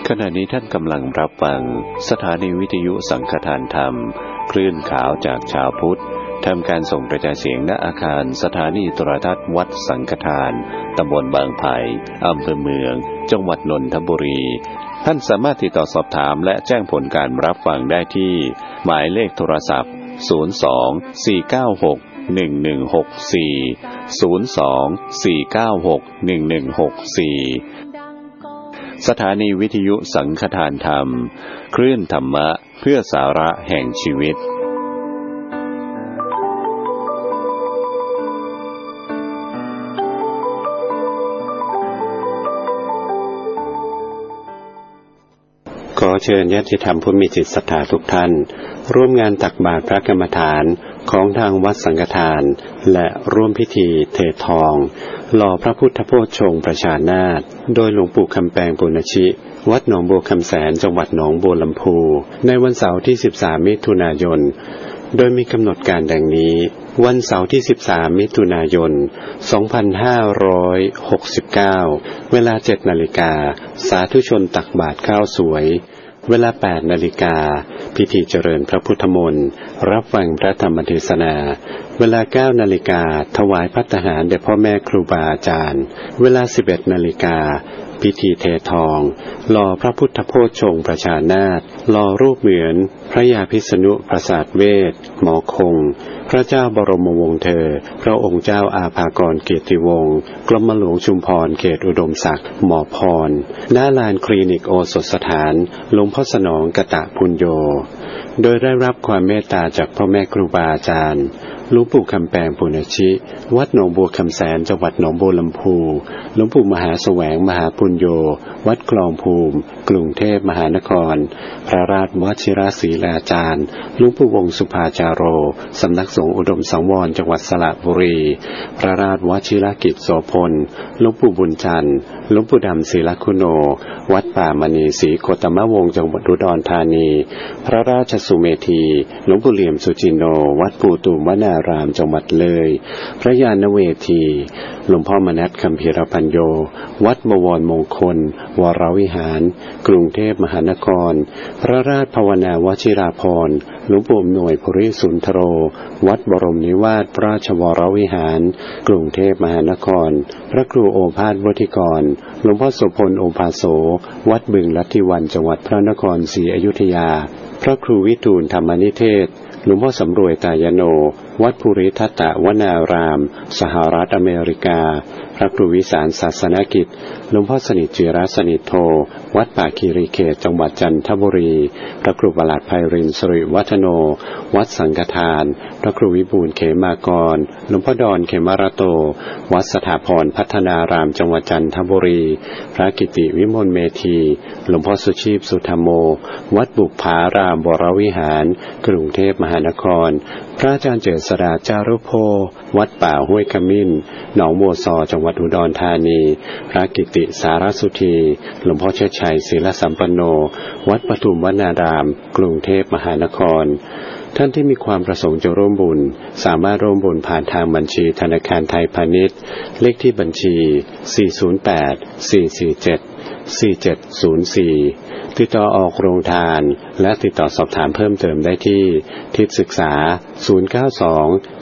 ขณะนี้ท่านกำลังรับฟังสถานีวิทยุสังฆทานธรรมคลื่นขาวจากชาวพุทธทำการส่งกระจายเสียงณอาคารสถานีโทรทัศน์วัดสังฆทานตำบลบางไผ่อำเภอเมืองจังหวัดนนทบุรีท่านสามารถติดต่อสอบถามและแจ้งผลการรับฟังได้ที่หมายเลขโทรศัพท์02-496-1164 สถานีวิทยุสังฆทานธรรมคลื่นธรรมะเพื่อสาระแห่งชีวิตขอเชิญญาติธรรมผู้มีจิตศรัทธาทุกท่านร่วมงานตักบาตรพระกรรมฐานของทางวัดสังฆทานและร่วมพิธีเททองหล่อพระพุทธโพธิ์ชงประชานาถโดยหลวงปู่คำแปงปุณชิวัดหนองบัวคำแสนจังหวัดหนองบัวลำพูในวันเสาร์ที่13มิถุนายนโดยมีกำหนดการดังนี้วันเสาร์ที่13มิถุนายน2569เวลา 7:00 น.สาธุชนตักบาตรข้าวสวยเวลา 8:00 น.พิธีเจริญพระพุทธมนต์รับฟังพระธรรมเทศนาเวลา 9:00 น.ถวายภัตตาหารแด่พ่อแม่ครูบาอาจารย์เวลา 11:00 น.พิธีเททองหล่อพระพุทธโพธิ์ชงประชานาถหล่อรูปเหมือนพระยาพิษณุปราสาทเวทหมอคงพระเจ้าบรมวงศ์เธอพระองค์เจ้าอาภากรเกียรติวงศ์กรมหลวงชุมพรเขตอุดมศักดิ์หมอพรณลานคลินิกโอสถสถานหลวงพ่อสนองกตะพุญโยโดยได้รับความเมตตาจากพ่อแม่ครูบาอาจารย์หลวงปู่คำแปงปุณชิวัดหนองบัวคำแสนจังหวัดหนองบัวลำพูหลวงปู่มหาแสวงมหาปุญโยวัดคลองภูมิกรุงเทพมหานครพระราชวชิรศรีลาจารย์หลวงปู่วงศ์สุภาจาโรสำนักสงฆ์อุดมสังวรจังหวัดสระบุรีพระราชวชิรกิจโสพลหลวงปู่บุญจันทร์หลวงปู่ดำศิลคุโนวัดป่ามณีศรีโคตมวงศ์จังหวัดอุดรธานีพระราชสุเมธีหลวงปู่เหลี่ยมสุจินโนวัดปู่ตูมวนารามจังหวัดเลยพระยานเวทีหลวงพ่อมนัสคัมภีรปัญโยวัดบวรมงคลวรวิหารกรุงเทพมหานครพระราชภาวนาวชิราภรณ์หลวงปู่หน่วยภูริสุนทโรวัดบรมนิวาสราชวรวิหารกรุงเทพมหานครพระครูโอภาสวุฒิกรหลวงพ่อโสพลโอภาโสวัดบึงลัทธิวันจังหวัดพระนครศรีอยุธยาพระครูวิทูลธรรมนิเทศหลวงพ่อสำรวยตายโนวัดภูริทัตตวนารามสหรัฐอเมริกาพระครูวิสารศาสนกิจหลวงพ่อสนิทจิรสนิทโธวัดป่าคีรีเขตจังหวัดจันทบุรีพระครูประหลัดไพรินทร์สิริวัฒโนวัดสังฆทานพระครูวิบูลย์เขมากรหลวงพ่อดอนเขมรโตวัดสถาพรพัฒนารามจังหวัดจันทบุรีพระกิติวิมลเมธีหลวงพ่อสุชีพสุธรรมโมวัดบุพภารามวรวิหารกรุงเทพมหานครพระอาจารย์เจษฎาจารุโพวัดป่าห้วยขมิ้นหนองบัวซอจังหวัดอุดรธานีพระกิติสารสุธีหลวงพ่อเชิดชัยศิลสัมปันโนวัดปทุมวนารามกรุงเทพมหานครท่านที่มีความประสงค์จะร่วมบุญสามารถร่วมบุญผ่านทางบัญชีธนาคารไทยพาณิชย์เลขที่บัญชี408-447-4704ติดต่อออกโรงทานและติดต่อสอบถามเพิ่มเติมได้ที่ทิศศึกษา092